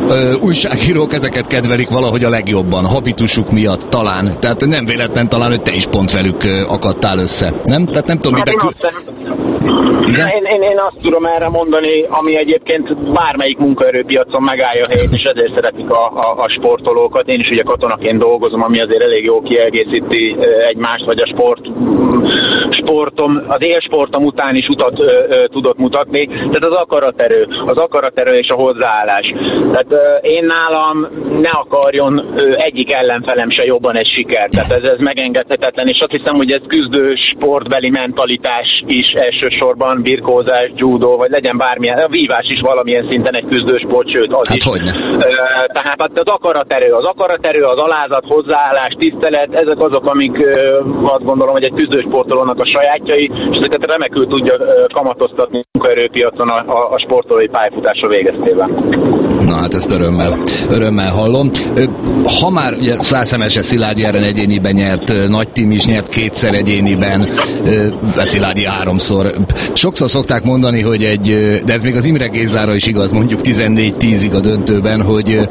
újságírók ezeket kedvelik valahogy a legjobban, habitusuk miatt talán. Tehát nem véletlen talán, hogy te is pont velük akadtál össze. Nem? Tehát nem tudom, Én azt tudom erre mondani, ami egyébként bármelyik munkaerőpiacon megállja a helyét, és ezért szeretik a sportolókat. Én is ugye katonaként dolgozom, ami azért elég jól kiegészíti egymást, vagy a sportom, az élsportom után is utat tudott mutatni. Tehát az akaraterő és a hozzáállás. Tehát én nálam ne akarjon egyik ellenfelem se jobban egy siker. Tehát ez megengedhetetlen, és azt hiszem, hogy ez küzdő sportbeli mentalitás is elsősorban, birkózás, judó, vagy legyen bármilyen, a vívás is valamilyen szinten egy küzdősport, sőt az is. Hogyne. Tehát az akaraterő, az alázat, hozzáállás, tisztelet, ezek azok, amik azt gondolom, hogy egy küzdősportolónak a sajátjai, és ezeket remekül tudja kamatoztatni a munkaerőpiacon a sportolói pályafutása végeztében. Na hát ezt örömmel hallom. Ha már ugye Szászemese Szilágyi Eren egyéniben nyert, Nagy Tim is nyert kétszer egyéniben, Szilágyi 3-szor. Sokszor szokták mondani, hogy de ez még az Imre Gézára is igaz, mondjuk 14-10-ig a döntőben,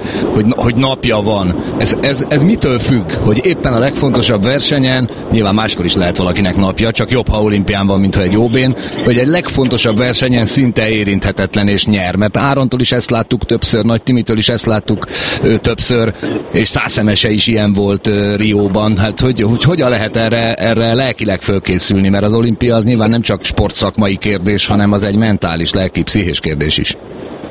hogy napja van. Ez mitől függ? Hogy éppen a legfontosabb versenyen, nyilván máskor is lehet valakinek napja, csak jobb, ha olimpián van, mint ha egy OB-n, hogy egy legfontosabb versenyen szinte érinthetetlen és nyer. Mert Árontól is ezt láttuk többször, Nagy Timitől is ezt láttuk többször, és Szászemese is ilyen volt Rióban. Hát hogy hogyan lehet erre lelkileg fölkészülni, mert az olimpia az nyilván nem csak sportszakmai kérdés, hanem az egy mentális, lelki, pszichés kérdés is.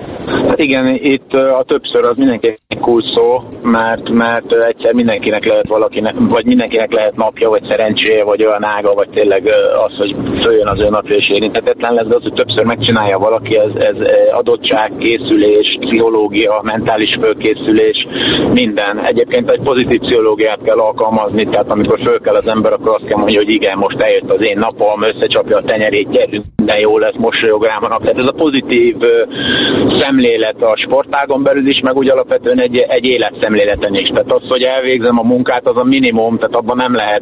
Hát igen, itt a többször az mindenkinek kulcs szó, mert egyszer mindenkinek lehet vagy mindenkinek lehet napja, vagy szerencséje, vagy olyan ága, vagy tényleg az, hogy följön az ő napja és érinthetetlen lesz, de az, hogy többször megcsinálja valaki, ez adottság, készülés, pszichológia, mentális fölkészülés, minden. Egyébként egy pozitív pszichológiát kell alkalmazni, tehát amikor föl kell az ember, akkor azt kell mondani, hogy igen, most eljött az én napom, összecsapja a tenyerét, gyerünk, minden jó lesz, mosolyog rám a nap. Tehát ez a pozitív szemlélet a sportágon belül is, meg úgy alapvetően egy életszemléleten is. Tehát az, hogy elvégzem a munkát, az a minimum, tehát abban nem lehet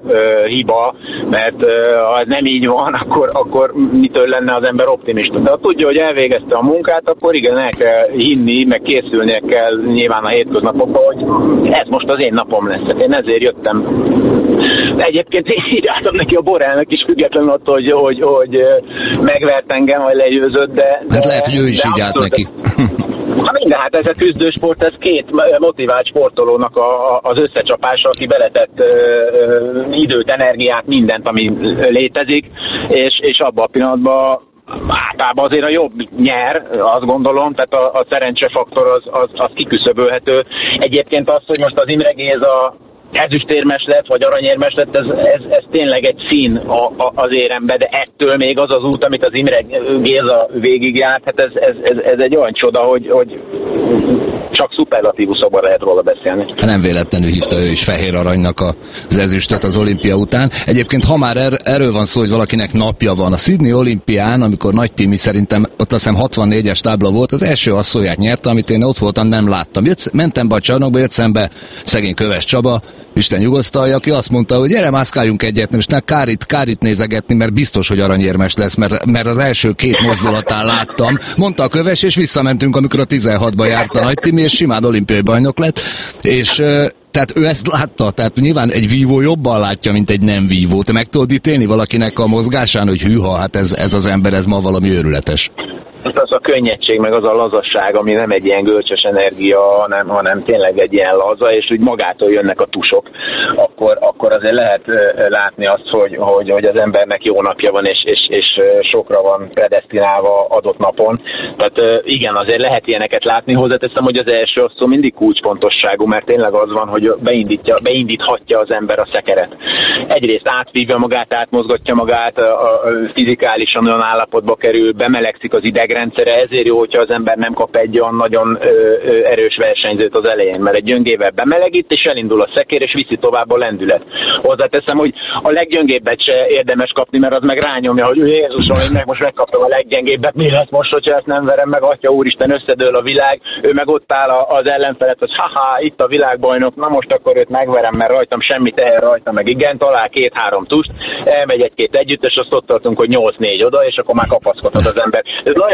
hiba, mert ha ez nem így van, akkor mitől lenne az ember optimista. De ha tudja, hogy elvégezte a munkát, akkor igen, el kell hinni, meg készülnie kell nyilván a hétköznapokban, hogy ez most az én napom lesz. Én ezért jöttem. Egyébként én írtam neki a Borrellnek is, függetlenül attól, hogy megvert engem, vagy legyőzött, de... Hát lehet, hogy ő is így állt neki. Minden, hát ez a küzdősport, ez két motivált sportolónak az összecsapása, aki beletett időt, energiát, mindent, ami létezik, és abban a pillanatban általában azért a jobb nyer, azt gondolom, tehát a szerencsefaktor az kiküszöbölhető. Egyébként az, hogy most az Imre Géza ezüstérmes lett, vagy aranyérmes lett, ez tényleg egy szín az érembe, de ettől még az az út, amit az Imre Géza végigjárt, hát ez egy olyan csoda, hogy csak szuperlatívuszokban lehet róla beszélni. Nem véletlenül hívta ő is fehér aranynak az ezüstöt az olimpia után. Egyébként, ha már erről van szó, hogy valakinek napja van, a Sydney olimpián, amikor Nagy Timi szerintem ott azt hiszem 64-es tábla volt, az első asszóját nyerte, amit én ott voltam, nem láttam. Mentem be a csarnokba, jött szembe szegény Köves Csaba, Isten nyugosztalja, aki azt mondta, hogy gyere, mászkáljunk egyet, most Kárit nézegetni, mert biztos, hogy aranyérmes lesz, mert az első két mozdulatán láttam. Mondta a Köves, és visszamentünk, amikor a 16-ba járt a Nagy Timi, és simán olimpiai bajnok lett, és tehát ő ezt látta, tehát nyilván egy vívó jobban látja, mint egy nem vívó. Te meg tudod ítélni valakinek a mozgásán, hogy hűha, hát ez az ember, ez ma valami őrületes. Az a könnyedség, meg az a lazasság, ami nem egy ilyen gölcsös energia, hanem tényleg egy ilyen laza, és úgy magától jönnek a tusok, akkor azért lehet látni azt, hogy az embernek jó napja van, és sokra van predesztinálva adott napon. Tehát igen, azért lehet ilyeneket látni. Hozzáteszem, hogy az első asszó mindig kulcsfontosságú, mert tényleg az van, hogy beindíthatja az ember a szekeret. Egyrészt átvívja magát, átmozgatja magát, fizikálisan olyan állapotba kerül, bemelegszik az idegrendszere, ezért jó, hogyha az ember nem kap egy olyan nagyon erős versenyzőt az elején, mert egy gyöngével bemelegít, és elindul a szekér, és viszi tovább a lendület. Hozzáteszem, hogy a leggyöngébbet se érdemes kapni, mert az meg rányomja, hogy Jézusom, én meg most megkaptam a leggyengébbet, mi lesz most, hogyha ezt nem verem meg, atya úristen, összedől a világ, ő meg ott áll az ellenfelet, hogy haha, itt a világbajnok, na most akkor őt megverem, mert rajtam semmi teher rajta, meg igen, talál 2-3 tust, elmegy egy-két együttes, azt ott tartunk, hogy 8-4 oda, és akkor már kapaszkodhat az ember. Ez nagyon-nagyon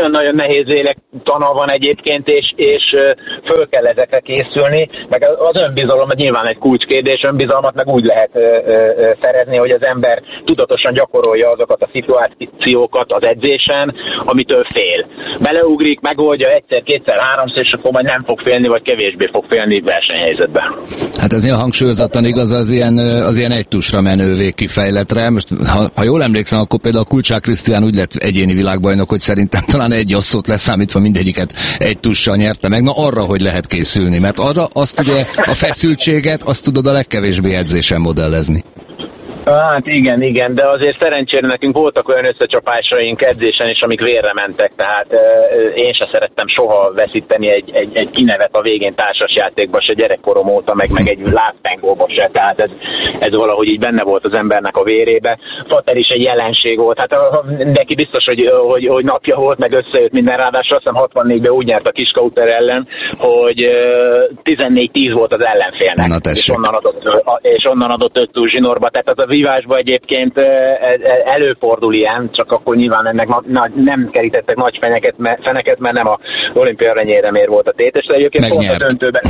nehéz lélektana van egyébként, és föl kell ezekre készülni, meg az önbizalom nyilván egy kulcskérdés, önbizalmat meg úgy lehet szerezni, hogy az ember tudatosan gyakorolja azokat a szituációkat az edzésen, amitől fél. Beleugrik, megoldja egyszer, kétszer, háromszor, és akkor majd nem fog félni, vagy kevésbé fog félni versenyhelyzetben. Hát ez ilyen hangsúlyozottan igaz az ilyen egy tusra menő végkifejletre. Most, ha jól emlékszem, akkor például Kulcsák Krisztián úgy lett egyéni világbajnok, hogy szerintem talán egy osszót leszámítva mindegyiket egy tussal nyerte meg. Na arra, hogy lehet készülni, mert arra azt ugye a feszültséget, azt tudod a legkevésbé edzésen modellezni. Hát igen, de azért szerencsére nekünk voltak olyan összecsapásaink edzésen is, amik vérre mentek, tehát én se szerettem soha veszíteni egy kinevet a végén társasjátékba se gyerekkorom óta, meg egy lábpengóba se, tehát ez valahogy így benne volt az embernek a vérébe. Fater is egy jelenség volt, hát neki biztos, hogy napja volt, meg összejött minden, ráadásul azt hiszem 64-ben úgy nyert a Kiskauter ellen, hogy 14-10 volt az ellenfélnek, és onnan adott 5 túl zsinórba, tehát az a vívásba egyébként előfordul ilyen, csak akkor nyilván ennek nem kerítettek nagy feneket, mert nem a olimpia aranyéremért volt a tétes, de egyébként pont a döntőben.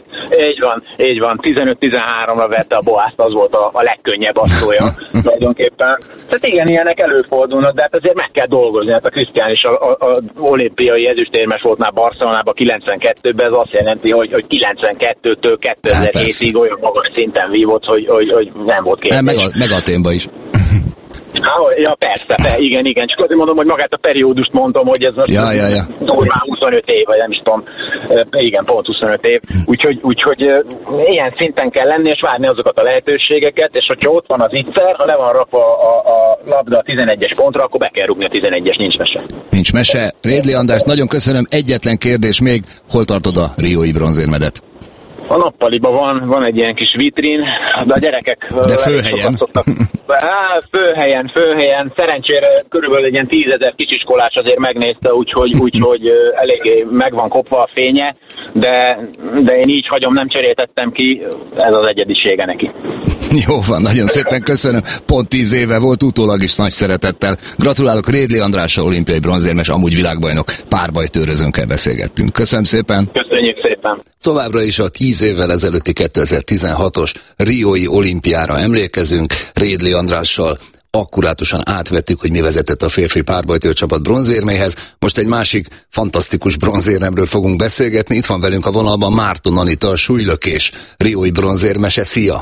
Így van, 15-13-ra vette a Boászt, az volt a legkönnyebb asszója tulajdonképpen. Tehát igen, ilyenek előfordulnak, de hát azért meg kell dolgozni. Hát a Krisztián is a olimpiai ezüstérmes volt már Barcelonában 92-ben, ez azt jelenti, hogy 92-től 2007-ig olyan magas szinten vívott, hogy nem volt kérdés. Meg Athénban is. Ja, persze, igen. Csak azért mondom, hogy magát a periódust mondom, hogy ez most durván 25 év, vagy nem is tudom. Igen, pont 25 év. Úgyhogy ilyen szinten kell lenni, és várni azokat a lehetőségeket, és hogyha ott van az ICER, ha le van rakva a labda a 11-es pontra, akkor be kell rúgni a 11-es, nincs mese. Nincs mese. Rédli András, nagyon köszönöm. Egyetlen kérdés még, hol tartod a riói bronzérmedet? A nappaliban van egy ilyen kis vitrín, de a gyerekek... De főhelyen. Főhelyen. Szerencsére körülbelül egy ilyen 10 000 kisiskolás azért megnézte, úgyhogy eléggé meg van kopva a fénye, de én így hagyom, nem cseréltettem ki, ez az egyedisége neki. Jó van, nagyon szépen köszönöm. Pont 10 éve volt, utólag is nagy szeretettel. Gratulálok, Rédli Andrással, olimpiai bronzérmes, amúgy világbajnok, párbajtőrözőnkkel beszélgettünk. Köszönöm szépen. Köszönjük szépen. Továbbra is a 10 évvel ezelőtti 2016-os riói olimpiára emlékezünk. Rédli Andrással akkurátusan átvettük, hogy mi vezetett a férfi párbajtőrcsapat bronzérméhez. Most egy másik fantasztikus bronzéremről fogunk beszélgetni. Itt van velünk a vonalban Márton Anita, a súlylökés riói bronzérmese. Szia!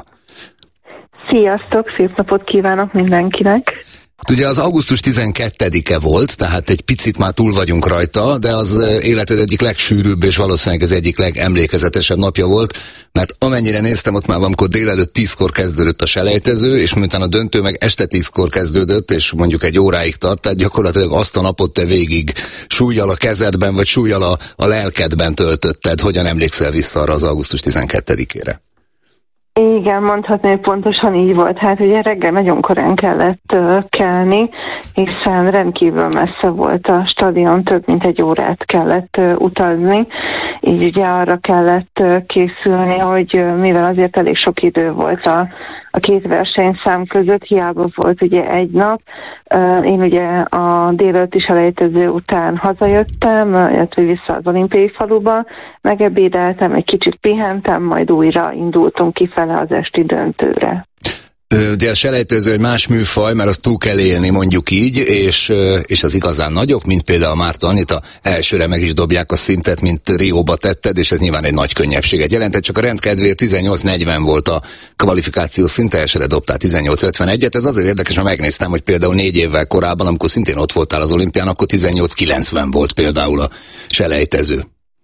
Sziasztok, szép napot kívánok mindenkinek! Ugye az augusztus 12-e volt, tehát egy picit már túl vagyunk rajta, de az életed egyik legsűrűbb és valószínűleg az egyik legemlékezetesebb napja volt, mert amennyire néztem, ott már amikor délelőtt 10-kor kezdődött a selejtező, és miután a döntő meg este 10-kor kezdődött, és mondjuk egy óráig tart, tehát gyakorlatilag azt a napot te végig súllyal a kezedben, vagy súllyal a lelkedben töltötted. Hogyan emlékszel vissza arra az augusztus 12-ére? Igen, mondhatni, hogy pontosan így volt. Hát ugye reggel nagyon korán kellett kelni, hiszen rendkívül messze volt a stadion, több mint egy órát kellett utazni, így ugye arra kellett készülni, hogy mivel azért elég sok idő volt a két versenyszám között, hiába volt ugye egy nap. Én ugye a délelőtti selejtező után hazajöttem, illetve vissza az olimpiai faluba, megebédeltem, egy kicsit pihentem, majd újra indultunk kifele az esti döntőre. De a selejtező egy más műfaj, mert azt túl kell élni, mondjuk így, és az igazán nagyok, mint például Márton Anita, elsőre meg is dobják a szintet, mint Rióba tetted, és ez nyilván egy nagy könnyebbséget jelentett, csak a rendkedvéért 18:40 volt a kvalifikáció szint, elsőre dobtál 18:51-et, ez azért érdekes, mert megnéztem, hogy például 4 évvel korábban, amikor szintén ott voltál az olimpián, akkor 18:90 volt például a selejtező.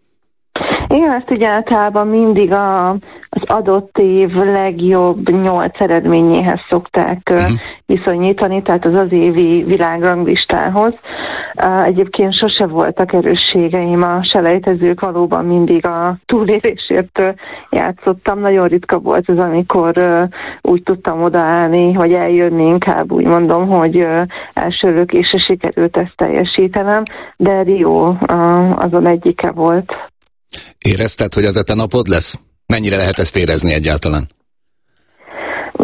Igen, ezt ugye általában mindig az adott év legjobb 8 eredményéhez szokták viszonyítani, tehát az évi világranglistához. Egyébként sose voltak erősségeim a selejtezők, valóban mindig a túlélésért játszottam. Nagyon ritka volt az, amikor úgy tudtam odaállni, hogy eljönni, inkább úgy mondom, hogy első lökésre sikerült ezt teljesítenem, de Rio azon egyike volt. Érezted, hogy az a te napod lesz? Mennyire lehet ezt érezni egyáltalán?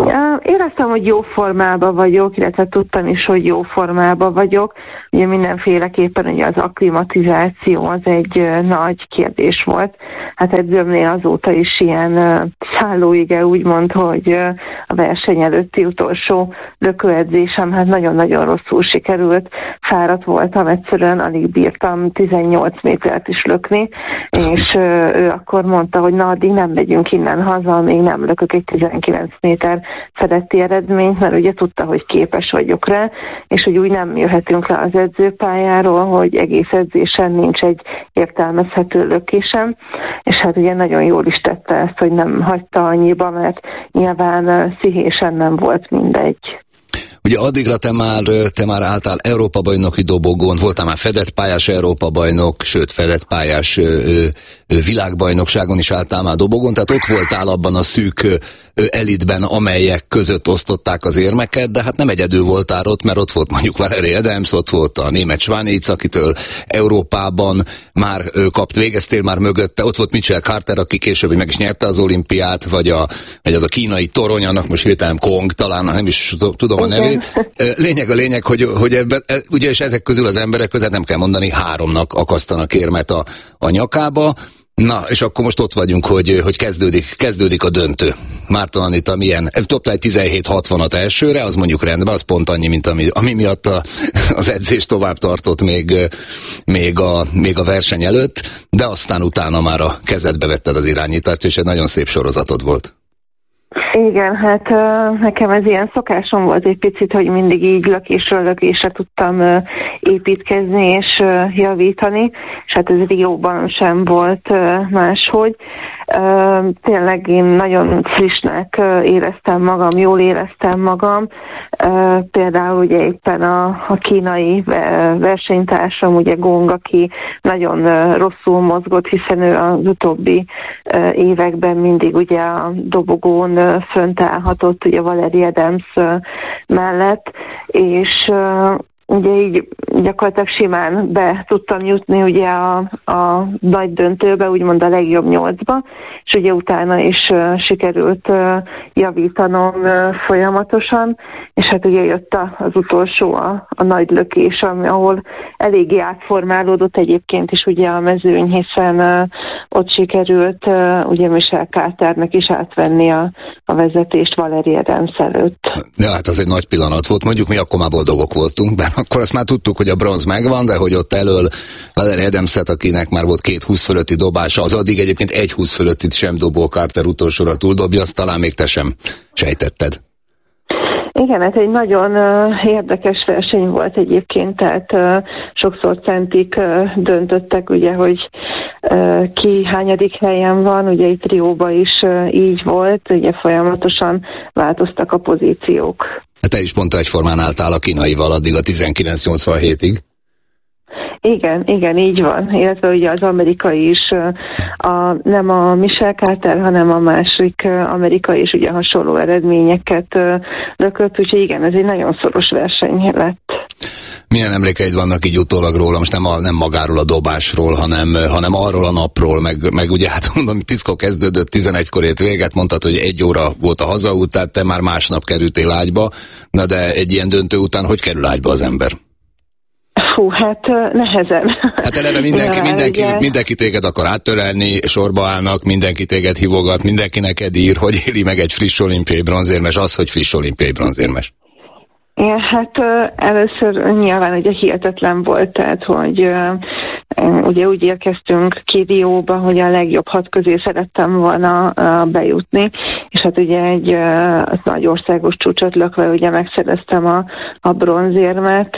Éreztem, hogy jó formában vagyok, illetve tudtam is, hogy jó formában vagyok. Ugye mindenféleképpen ugye az akklimatizáció az egy nagy kérdés volt. Hát edzőmnél azóta is ilyen szállóige úgymond, hogy a verseny előtti utolsó lökőedzésem hát nagyon-nagyon rosszul sikerült. Fáradt voltam, egyszerűen alig bírtam 18 métert is lökni, és ő akkor mondta, hogy na, addig nem megyünk innen haza, még nem lökök egy 19 méter feletti eredményt, mert ugye tudta, hogy képes vagyok rá, és hogy úgy nem jöhetünk le az edzőpályáról, hogy egész edzésen nincs egy értelmezhető lökésem, és hát ugye nagyon jól is tette ezt, hogy nem hagyta annyiba, mert nyilván pszichésen nem volt mindegy. Ugye addigra te már álltál Európa-bajnoki dobogón, voltál már fedett pályás Európa-bajnok, sőt fedett pályás világbajnokságon is álltál már dobogón, tehát ott voltál abban a szűk elitben, amelyek között osztották az érmeket, de hát nem egyedül voltál ott, mert ott volt mondjuk Valerie Adams, ott volt a német Schwanitz, akitől Európában már végeztél már mögötte, ott volt Mitchell Carter, aki később meg is nyerte az olimpiát, vagy az a kínai torony, annak most hirtelen Kong, talán nem is tudom a nevét. Lényeg, hogy ebben, ugye és ezek közül az emberek között nem kell mondani, 3-nak akasztanak érmet a nyakába. Na, és akkor most ott vagyunk, hogy kezdődik a döntő. Márton Anita milyen? Dobta egy 17-60-at elsőre, az mondjuk rendben, az pont annyi, mint ami miatt az edzés tovább tartott még a verseny előtt, de aztán utána már a kezedbe vetted az irányítást, és egy nagyon szép sorozatod volt. Igen, hát nekem ez ilyen szokásom volt egy picit, hogy mindig így lökésről lökésre tudtam építkezni és javítani, és hát ez Rióban sem volt máshogy. Tényleg én nagyon frissnek éreztem magam, jól éreztem magam. Például ugye éppen a kínai versenytársam, ugye Gong, aki nagyon rosszul mozgott, hiszen ő az utóbbi években mindig ugye a dobogón fönt állhatott, ugye Valerie Adams mellett, és ugye így gyakorlatilag simán be tudtam jutni ugye a nagy döntőbe, úgymond a legjobb 8-ba, és ugye utána is sikerült javítanom folyamatosan, és hát ugye jött az utolsó a nagy lökés, ahol eléggé átformálódott egyébként is ugye a mezőny, hiszen ott sikerült ugye Mitchell Carternek is átvenni a vezetést Valerie Adams előtt. Ja, hát az egy nagy pillanat volt, mondjuk mi akkor már boldogok voltunk, bár akkor azt már tudtuk, hogy a bronz megvan, de hogy ott elől Valerie Adamset, akinek már volt 2 20 fölötti dobása, az addig egyébként 1 20 fölöttit sem dobó Carter utolsóra túldobja, azt talán még te sem sejtetted. Igen, ez egy nagyon érdekes verseny volt egyébként, tehát sokszor centik döntöttek, ugye, hogy ki hányadik helyen van, ugye itt Rióban is így volt, ugye folyamatosan változtak a pozíciók. Hát te is pont egyformán álltál a kínaival addig a 1987-ig. Igen, így van. Illetve ugye az amerikai is, nem a Mitchell Carter, hanem a másik amerikai is ugye hasonló eredményeket lökött, úgyhogy igen, ez egy nagyon szoros verseny lett. Milyen emlékeid vannak így utólag róla, most nem magáról a dobásról, hanem arról a napról, meg ugye hát mondom, 10-kor kezdődött, 11-kor ért véget, mondtad, hogy 1 óra volt a hazaút, tehát te már másnap kerültél ágyba, na de egy ilyen döntő után hogy kerül ágyba az ember? Hú, hát nehezen. Hát eleve mindenki téged akar áttörelni, sorba állnak, mindenki téged hívogat, mindenki neked ír, hogy éli meg egy friss olimpiai bronzérmes, az, hogy friss olimpiai bronzérmes. Igen, hát először nyilván ugye hihetetlen volt, tehát hogy ugye úgy érkeztünk ki Rióba, hogy a legjobb 6 közé szerettem volna bejutni, és hát ugye egy nagy országos csúcsot lökve ugye megszereztem a bronzérmet.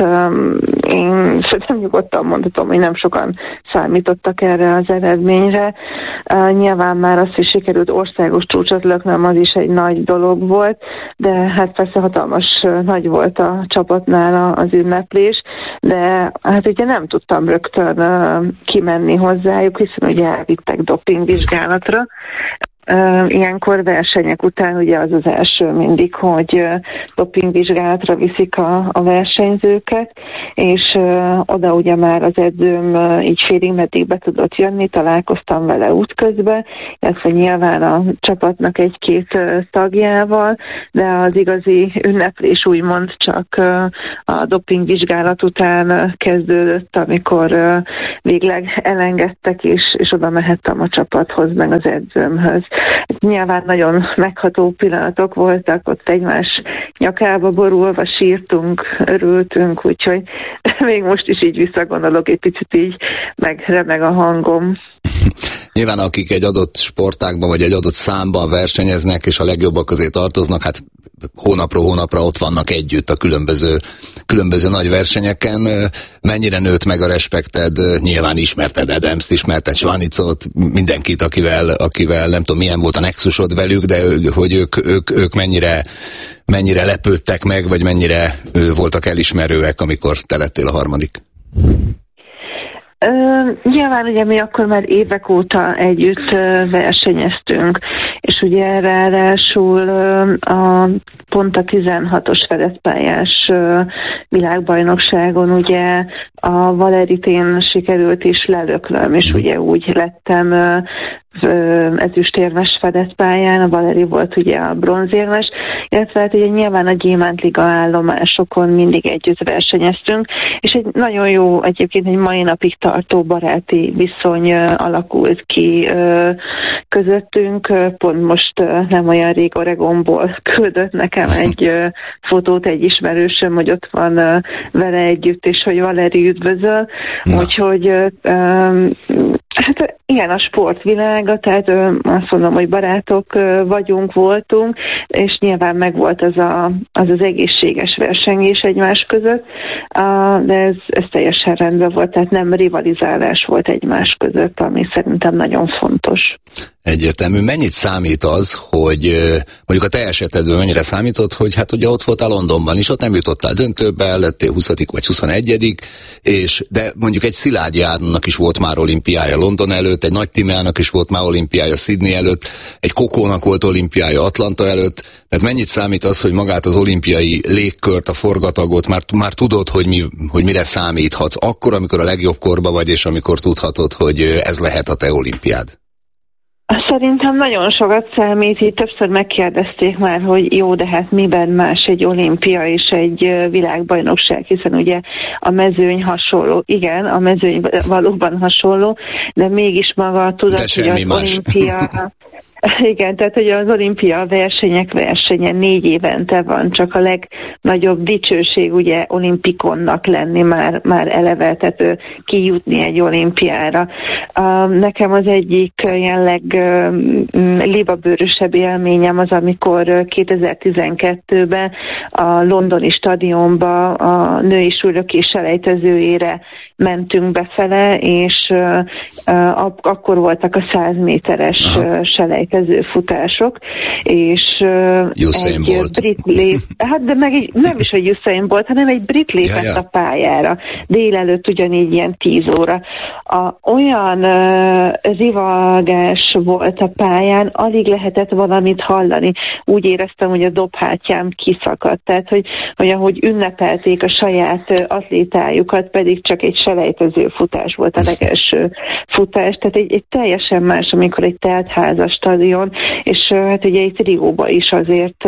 Én szerintem nyugodtan mondhatom, hogy nem sokan számítottak erre az eredményre. Nyilván már azt is sikerült országos csúcsot löknem, az is egy nagy dolog volt, de hát persze hatalmas nagy volt a csapatnál az ünneplés, de hát ugye nem tudtam rögtön kimenni hozzájuk, hiszen ugye elvittek dopingvizsgálatra. ilyenkor versenyek után ugye az első mindig, hogy dopingvizsgálatra viszik a versenyzőket, és oda ugye már az edzőm így félig meddig be tudott jönni, találkoztam vele útközben, illetve nyilván a csapatnak egy-két tagjával, de az igazi ünneplés úgymond csak a dopingvizsgálat után kezdődött, amikor végleg elengedtek, és oda mehettem a csapathoz, meg az edzőmhöz. Nyilván nagyon megható pillanatok voltak, ott egymás nyakába borulva sírtunk, örültünk, úgyhogy még most is így visszagondolok, egy picit így megremeg a hangom. Nyilván akik egy adott sportágban vagy egy adott számban versenyeznek, és a legjobbak közé tartoznak, hát hónapról hónapra ott vannak együtt a különböző nagy versenyeken. Mennyire nőtt meg a respekted? Nyilván ismerted Adamst, ismerted Schwanicot, mindenkit, akivel nem tudom milyen volt a nexusod velük, de hogy ők mennyire lepődtek meg, vagy mennyire voltak elismerőek, amikor te lettél a harmadik? Nyilván ugye mi akkor már évek óta együtt versenyeztünk, és ugye ráadásul pont a 16-os fedezpályás világbajnokságon ugye a Valerit én sikerült is lelöklöm, és ugye úgy lettem ezüstérmes fedezpályán, a Valeri volt ugye a bronzérmes, illetve hát ugye nyilván a Gyémántliga állomásokon mindig együtt versenyeztünk, és egy nagyon jó, egyébként egy mai napig tartó baráti viszony alakult ki közöttünk. Pont most nem olyan rég Oregonból küldött nekem egy fotót egy ismerősöm, hogy ott van vele együtt, és hogy Valeri üdvözöl, úgyhogy hát ilyen a sportvilága, tehát azt mondom, hogy barátok voltunk, és nyilván megvolt az egészséges versengés egymás között, de ez teljesen rendben volt, tehát nem rivalizálás volt egymás között, ami szerintem nagyon fontos. Egyértelmű. Mennyit számít az, hogy mondjuk a te esetedben mennyire számított, hogy hát ugye ott voltál Londonban is, ott nem jutottál döntőbe, lettél 20. vagy 21. De mondjuk egy Szilágyi Áronnak is volt már olimpiája London előtt, egy Nagy Timeának is volt már olimpiája Sydney előtt, egy Kokónak volt olimpiája Atlanta előtt, tehát mennyit számít az, hogy magát az olimpiai légkört, a forgatagot már tudod, hogy mire számíthatsz akkor, amikor a legjobb korba vagy, és amikor tudhatod, hogy ez lehet a te olimpiád? Szerintem nagyon sokat számít, így többször megkérdezték már, hogy jó, de hát miben más egy olimpia és egy világbajnokság, hiszen ugye a mezőny hasonló. Igen, a mezőny valóban hasonló, de mégis maga a tudat, hogy az olimpia... Igen, tehát hogy az olimpia versenyek versenye 4 évente van, csak a legnagyobb dicsőség ugye olimpikonnak lenni már eleve, tehát kijutni egy olimpiára. Nekem az egyik ilyen libabőrösebb élményem az, amikor 2012-ben a londoni stadionba a női súlylökés selejtezőjére mentünk befele, és akkor voltak a 100 méteres selejtező futások, és Usain egy brit hát de meg nem is egy Usain Bolt, hanem egy brit lépett a pályára. Délelőtt ugyanígy ilyen 10 óra. Olyan rivalgás volt a pályán, alig lehetett valamit hallani. Úgy éreztem, hogy a dobhártyám kiszakadt. Tehát, hogy ahogy ünnepelték a saját atlétájukat, pedig csak egy selejtező futás volt a legelső futás. Tehát egy teljesen más, amikor egy teltházas stadion, és hát ugye itt Rióban is azért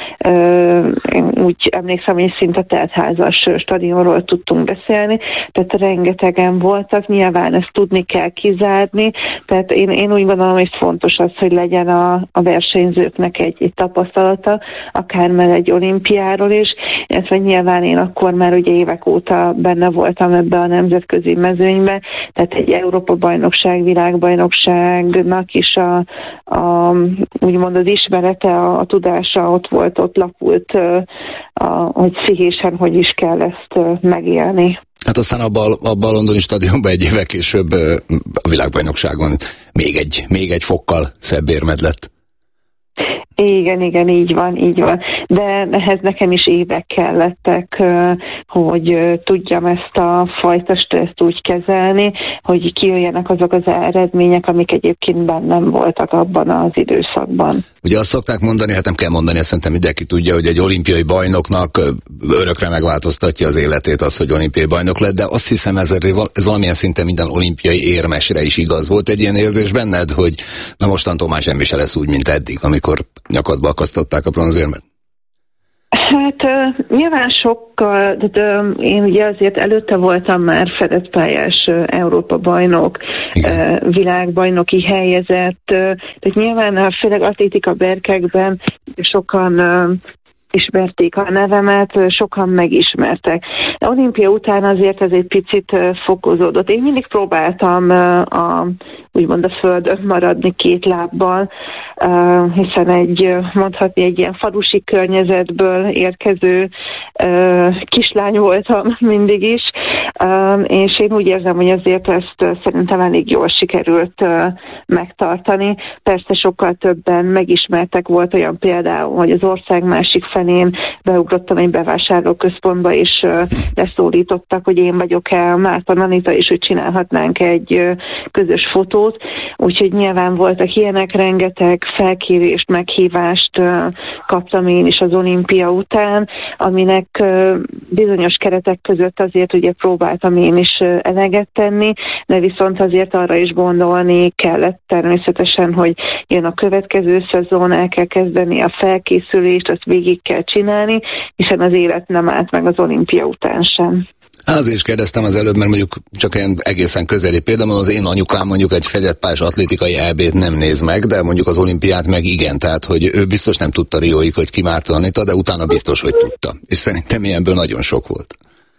úgy emlékszem, hogy szinte teltházas stadionról tudtunk beszélni, tehát rengetegen voltak, nyilván ezt tudni kell kizárni, tehát én úgy gondolom, hogy fontos az, hogy legyen a versenyzőknek egy tapasztalata, akár már egy olimpiáról is, illetve nyilván én akkor már ugye évek óta benne voltam ebbe a nemzetközi mezőnybe, tehát egy Európa-bajnokság, világbajnokságnak is úgymond az ismerete, a tudása ott lapult, hogy pszichésen hogy is kell ezt megélni. Hát aztán abban a londoni stadionban egy évvel később a világbajnokságon még egy fokkal szebb érmed lett. Igen, így van. De ehhez nekem is évek kellettek, hogy tudjam ezt a fajta stresszt úgy kezelni, hogy kijöjjenek azok az eredmények, amik egyébként bennem voltak abban az időszakban. Ugye azt szokták mondani, hát nem kell mondani, ezt szerintem mindenki tudja, hogy egy olimpiai bajnoknak örökre megváltoztatja az életét az, hogy olimpiai bajnok lett, de azt hiszem ez valamilyen szinten minden olimpiai érmesre is igaz. Volt egy ilyen érzés benned, hogy na mostantól már semmi se lesz úgy, mint eddig, amikor nyakadba akasztották a bronzérmet? Hát nyilván sokkal, de én ugye azért előtte voltam már fedett pályás Európa bajnok, világbajnoki helyezett, tehát nyilván főleg atlétika berkekben sokan ismerték a nevemet, sokan megismertek. Olimpia után azért ez egy picit fokozódott. Én mindig próbáltam úgymond a földön maradni két lábbal, hiszen mondhatni egy ilyen falusi környezetből érkező kislány voltam mindig is, és én úgy érzem, hogy azért ezt szerintem elég jól sikerült megtartani. Persze sokkal többen megismertek, volt olyan például, hogy az ország másik felén beugrottam egy bevásárlóközpontba, és leszólítottak, hogy én vagyok-e Márton Anita, és hogy csinálhatnánk egy közös fotót. Úgyhogy nyilván voltak ilyenek, rengeteg felkérést, meghívást kaptam én is az olimpia után, aminek bizonyos keretek között azért ugye próbáltam én is eleget tenni, de viszont azért arra is gondolni kellett természetesen, hogy jön a következő szezon, el kell kezdeni a felkészülést, azt végig kell csinálni, hiszen az élet nem állt meg az olimpia után sem. Azért is kérdeztem az előbb, mert mondjuk csak ilyen egészen közeli például az én anyukám mondjuk egy fedett pályás atlétikai EB-t nem néz meg, de mondjuk az olimpiát meg igen, tehát hogy ő biztos nem tudta Rióig, hogy ki Márton Anita, de utána biztos, hogy tudta. És szerintem ilyenből nagyon sok volt.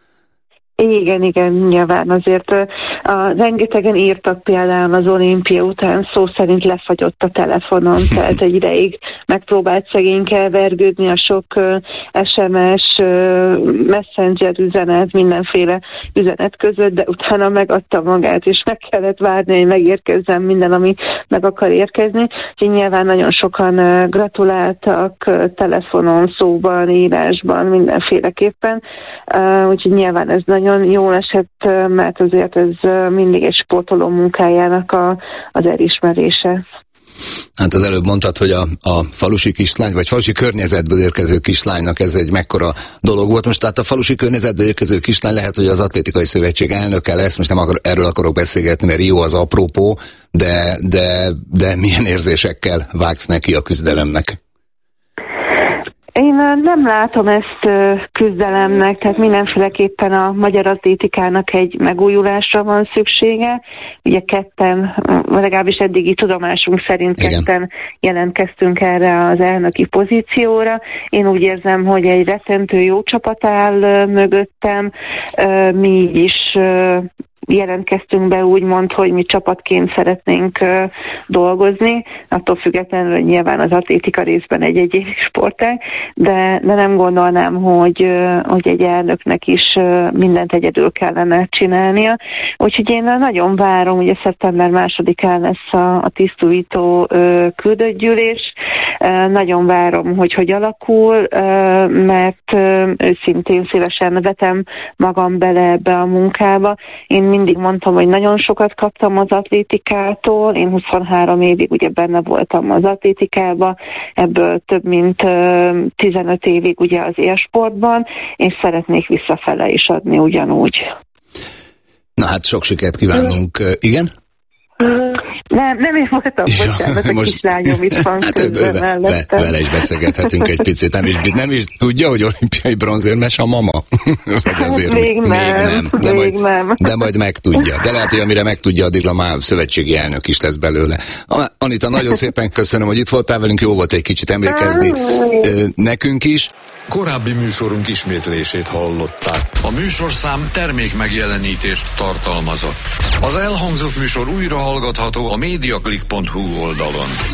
Igen, nyilván azért rengetegen írtak például az olimpia után, szó szerint lefagyott a telefonon, tehát egy ideig megpróbált szegényke vergődni a sok SMS, messenger üzenet, mindenféle üzenet között, de utána megadta magát, és meg kellett várni, hogy megérkezzen minden, ami meg akar érkezni. Úgyhogy nyilván nagyon sokan gratuláltak telefonon, szóban, írásban, mindenféleképpen. Úgyhogy nyilván ez nagyon jól esett, mert azért ez mindig egy sportoló munkájának az elismerése. Hát az előbb mondtad, hogy a falusi kislány, vagy falusi környezetből érkező kislánynak ez egy mekkora dolog volt. Most tehát a falusi környezetből érkező kislány lehet, hogy az Atlétikai Szövetség elnöke lesz, most nem erről akarok beszélgetni, mert jó az apropó, de milyen érzésekkel vágsz neki a küzdelemnek? Én nem látom ezt küzdelemnek, tehát mindenféleképpen a magyar atlétikának egy megújulásra van szüksége. Ugye ketten, legalábbis eddigi tudomásunk szerint ketten jelentkeztünk erre az elnöki pozícióra. Én úgy érzem, hogy egy rettentő jó csapat áll mögöttem, mi is jelentkeztünk be úgymond, hogy mi csapatként szeretnénk dolgozni, attól függetlenül, hogy nyilván az atlétika részben egy egyéni sportág, de nem gondolnám, hogy egy elnöknek is mindent egyedül kellene csinálnia. Úgyhogy én nagyon várom, ugye szeptember 2-án lesz a tisztújító küldöttgyűlés, nagyon várom, hogy alakul, mert őszintén szívesen vetem magam bele ebbe a munkába. Én mindig mondtam, hogy nagyon sokat kaptam az atlétikától, én 23 évig ugye benne voltam az atlétikában, ebből több mint 15 évig ugye az élsportban, és szeretnék visszafele is adni ugyanúgy. Na hát sok sikert kívánunk. Igen? Nem én voltam, bocsánat, a kislányom itt van közben mellettem. Vele is beszélgethetünk egy picit. Nem is tudja, hogy olimpiai bronzérmes a mama? Vagy azért még nem. De majd megtudja. De lehet, hogy amire megtudja, addigra már szövetségi elnök is lesz belőle. Anita, nagyon szépen köszönöm, hogy itt voltál velünk. Jó volt egy kicsit emlékezni nekünk is. Korábbi műsorunk ismétlését hallották. A műsorszám termék megjelenítést tartalmazott. Az elhangzott műsor újra hallgatható a mediaclick.hu oldalon.